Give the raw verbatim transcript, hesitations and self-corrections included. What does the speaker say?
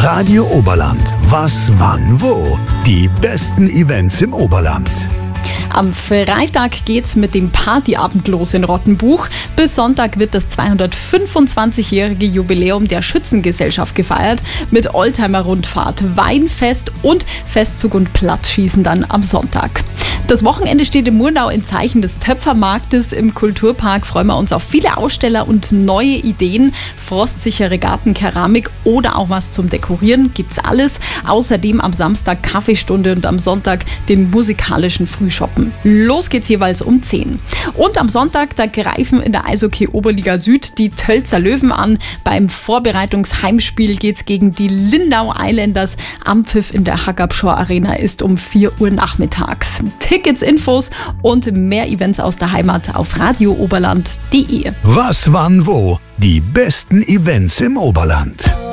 Radio Oberland. Was, wann, wo? Die besten Events im Oberland. Am Freitag geht's mit dem Partyabend los in Rottenbuch. Bis Sonntag wird das zweihundertfünfundzwanzigjährige Jubiläum der Schützengesellschaft gefeiert. Mit Oldtimer-Rundfahrt, Weinfest und Festzug und Platzschießen dann am Sonntag. Das Wochenende steht in Murnau im Zeichen des Töpfermarktes. Im Kulturpark freuen wir uns auf viele Aussteller und neue Ideen. Frostsichere Gartenkeramik oder auch was zum Dekorieren gibt's alles. Außerdem am Samstag Kaffeestunde und am Sonntag den musikalischen Frühschoppen. Los geht's jeweils um zehn. Und am Sonntag, da greifen in der Eishockey-Oberliga Süd die Tölzer Löwen an. Beim Vorbereitungsheimspiel geht's gegen die Lindau Islanders. Ampfiff in der Hackabschor Arena ist um vier Uhr nachmittags. Tickets, Infos und mehr Events aus der Heimat auf radio oberland punkt de. Was, wann, wo? Die besten Events im Oberland.